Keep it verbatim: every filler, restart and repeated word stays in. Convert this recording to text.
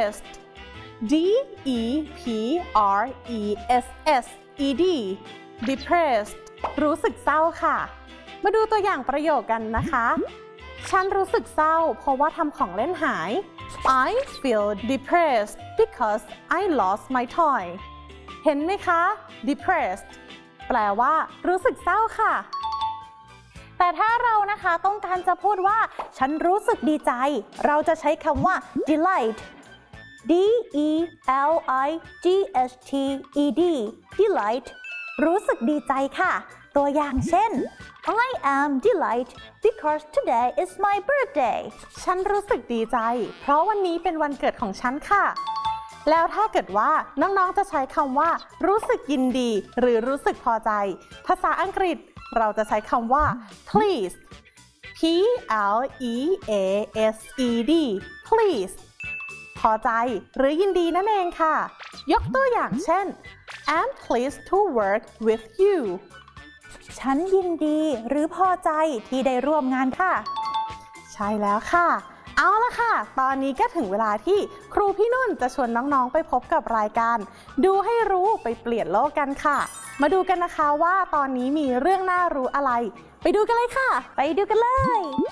depressed D E P R E S S E D depressed รู้สึกเศร้าค่ะมาดูตัวอย่างประโยคกันนะคะฉันรู้สึกเศร้าเพราะว่าทำของเล่นหาย I feel depressed because I lost my toy เห็นไหมคะ depressed แปลว่ารู้สึกเศร้าค่ะแต่ถ้าเรานะคะต้องการจะพูดว่าฉันรู้สึกดีใจเราจะใช้คำว่า delight D E L I G H T E D delight รู้สึกดีใจค่ะตัวอย่างเช่น I am delighted because today is my birthday ฉันรู้สึกดีใจเพราะวันนี้เป็นวันเกิดของฉันค่ะแล้วถ้าเกิดว่าน้องๆจะใช้คำว่ารู้สึกยินดีหรือรู้สึกพอใจภาษาอังกฤษเราจะใช้คำว่า please P L E A S E D please พอใจหรือยินดีนั่นเองค่ะยกตัวอย่างเช่น I'm pleased to work with you ฉันยินดีหรือพอใจที่ได้ร่วมงานค่ะใช่แล้วค่ะเอาละค่ะตอนนี้ก็ถึงเวลาที่ครูพี่นุ่นจะชวนน้องๆไปพบกับรายการดูให้รู้ไปเปลี่ยนโลกกันค่ะมาดูกันนะคะว่าตอนนี้มีเรื่องน่ารู้อะไรไปดูกันเลยค่ะไปดูกันเลย